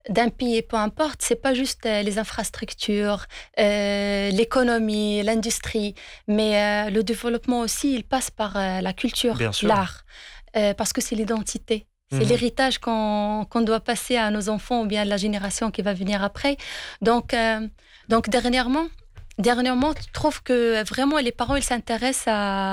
d'un pays, peu importe, c'est pas juste les infrastructures, l'économie, l'industrie, mais le développement aussi, il passe par la culture, Bien sûr. l'art, parce que c'est l'identité. C'est Mhm. l'héritage qu'on doit passer à nos enfants ou bien à la génération qui va venir après. Donc, donc dernièrement, tu trouves que vraiment les parents ils s'intéressent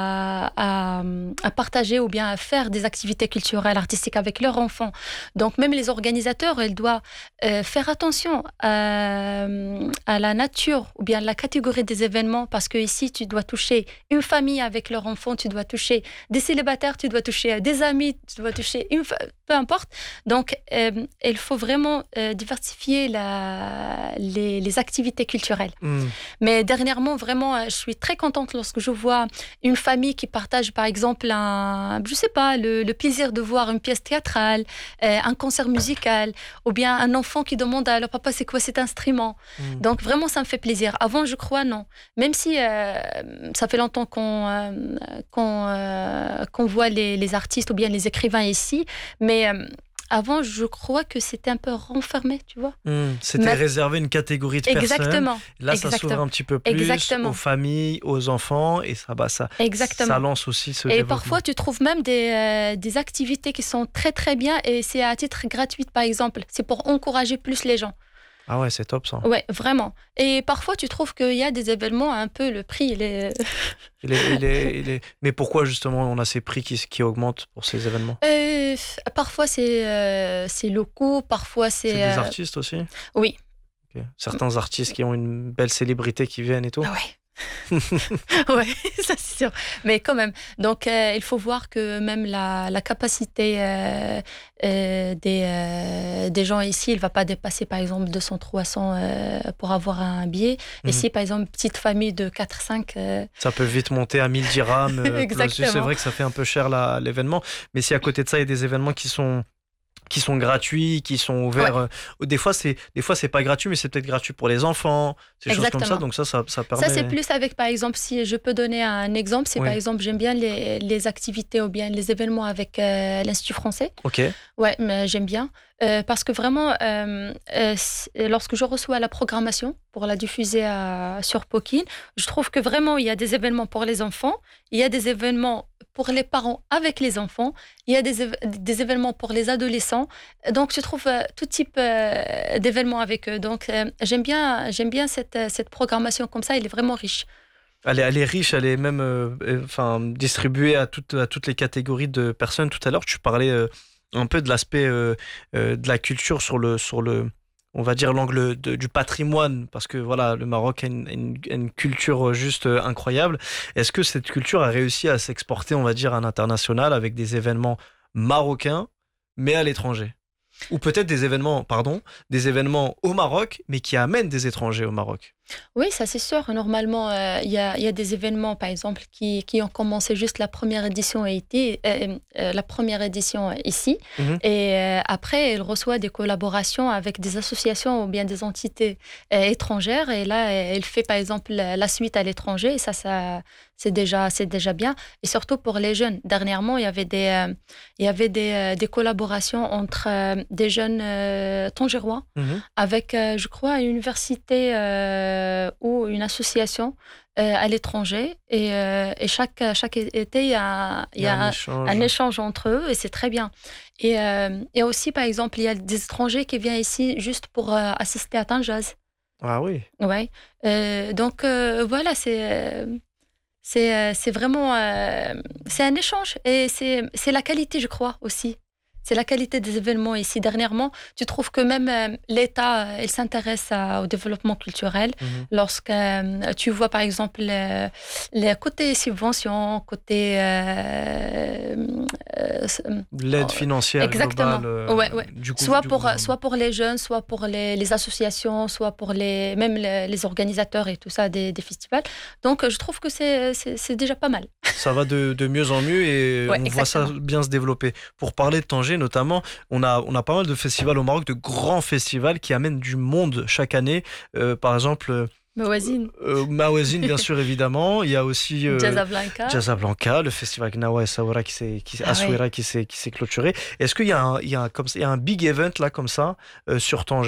à partager ou bien à faire des activités culturelles, artistiques avec leurs enfants. Donc même les organisateurs, ils doivent faire attention à la nature ou bien la catégorie des événements parce que ici tu dois toucher une famille avec leurs enfants, tu dois toucher des célibataires, tu dois toucher des amis, tu dois toucher peu importe. Donc il faut vraiment diversifier les activités culturelles. Mhm. Mais dernièrement, vraiment, je suis très contente lorsque je vois une famille qui partage, par exemple, je sais pas, le plaisir de voir une pièce théâtrale, un concert musical, ou bien un enfant qui demande à leur papa c'est quoi cet instrument. Mhm. Donc vraiment, ça me fait plaisir. Avant, je crois non. Même si ça fait longtemps qu'on voit les artistes ou bien les écrivains ici, mais avant, je crois que c'était un peu renfermé, tu vois. C'était réservé une catégorie de personnes. Exactement. Là, ça s'ouvre un petit peu plus aux familles, aux enfants, et ça lance aussi ce et développement. parfois, tu trouves même des activités qui sont très, très bien, et c'est à titre gratuit, par exemple. C'est pour encourager plus les gens. Ah ouais, c'est top ça. Ouais, vraiment. Et parfois, tu trouves qu'il y a des événements, un peu, le prix, Mais pourquoi justement on a ces prix qui augmentent pour ces événements? Parfois, c'est le coût, parfois c'est... C'est des artistes aussi? Oui. Okay. Certains artistes qui ont une belle célébrité qui viennent et tout? Ah ouais. Ouais, ça c'est sûr. Mais quand même, donc il faut voir que même la capacité des gens ici, il ne va pas dépasser par exemple 200-300 pour avoir un billet. Et si par exemple, petite famille de 4-5... Ça peut vite monter à 1000 dirhams. Exactement. C'est vrai que ça fait un peu cher l'événement. Mais si à côté de ça, il y a des événements qui sont gratuits, qui sont ouverts. Ouais. Des fois, c'est pas gratuit, mais c'est peut-être gratuit pour les enfants, ces choses comme ça. Donc ça permet... Ça, c'est plus avec, par exemple, si je peux donner un exemple, c'est par exemple, j'aime bien les activités ou bien les événements avec l'Institut français. Ok. Ouais, mais j'aime bien. Parce que vraiment, lorsque je reçois la programmation pour la diffuser sur Pokin, je trouve que vraiment, il y a des événements pour les enfants, il y a des événements pour les parents avec les enfants, il y a des événements pour les adolescents. Donc, je trouve tout type d'événements avec eux. Donc, j'aime bien cette programmation comme ça, elle est vraiment riche. Elle est riche, elle est même distribuée à toutes les catégories de personnes. Tout à l'heure, tu parlais un peu de l'aspect de la culture sur le on va dire l'angle du patrimoine, parce que voilà, le Maroc a une culture juste incroyable. Est-ce que cette culture a réussi à s'exporter, on va dire, à l'international avec des événements marocains, mais à l'étranger? Ou peut-être des événements au Maroc, mais qui amènent des étrangers au Maroc? Oui, ça c'est sûr. Normalement, il y a des événements, par exemple, qui ont commencé juste la première édition ici. Et après, elle reçoit des collaborations avec des associations ou bien des entités étrangères. Et là, elle fait, par exemple, la suite à l'étranger. Et ça c'est déjà bien. Et surtout pour les jeunes. Dernièrement, il y avait des collaborations entre des jeunes tangérois avec, je crois, une université ou une association à l'étranger. Et chaque été, il y a un échange entre eux et c'est très bien. Et aussi, par exemple, il y a des étrangers qui viennent ici juste pour assister à Tanjaz. Ah oui. Ouais. Donc, voilà, c'est vraiment... c'est un échange et c'est la qualité, je crois, aussi. C'est la qualité des événements ici. Dernièrement, tu trouves que même l'État, il s'intéresse au développement culturel. Lorsque tu vois, par exemple, les côtés subventions, côté... l'aide financière exactement. globale. Ouais. Du coup, soit pour les jeunes, soit pour les associations, soit pour même les organisateurs et tout ça des festivals. Donc, je trouve que c'est déjà pas mal. Ça va de mieux en mieux et on voit ça bien se développer. Pour parler de Tanger, notamment, on a pas mal de festivals au Maroc, de grands festivals qui amènent du monde chaque année. Par exemple, Mawazine, bien sûr, évidemment. Il y a aussi Casablanca, le festival Gnawa et Saoura Ah ouais. qui s'est clôturé. Est-ce qu'il y a un big event là comme ça sur Tanger?